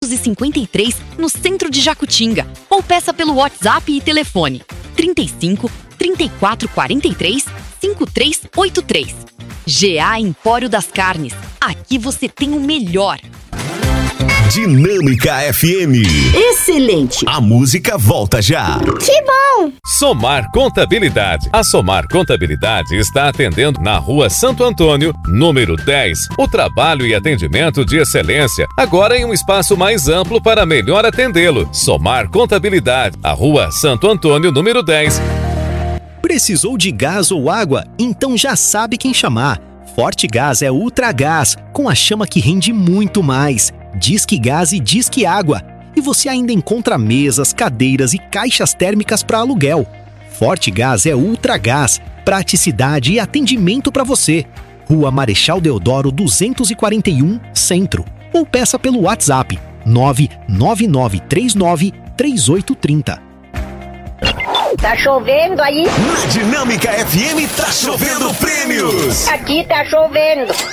253, no centro de Jacutinga. Ou peça pelo WhatsApp e telefone 35 34 43 5383. GA Empório das Carnes. Aqui você tem o melhor. Dinâmica FM. Excelente. A música volta já. Que bom. Somar Contabilidade. A Somar Contabilidade está atendendo na Rua Santo Antônio, número 10. O trabalho e atendimento de excelência, agora em um espaço mais amplo para melhor atendê-lo. Somar Contabilidade. A Rua Santo Antônio, número 10. Precisou de gás ou água? Então já sabe quem chamar. Forte Gás é Ultra Gás, com a chama que rende muito mais. Disque Gás e Disque Água. E você ainda encontra mesas, cadeiras e caixas térmicas para aluguel. Forte Gás é Ultra Gás, praticidade e atendimento para você. Rua Marechal Deodoro 241, Centro. Ou peça pelo WhatsApp 99939 3830. Tá chovendo aí? Na Dinâmica FM tá chovendo prêmios. Aqui tá chovendo.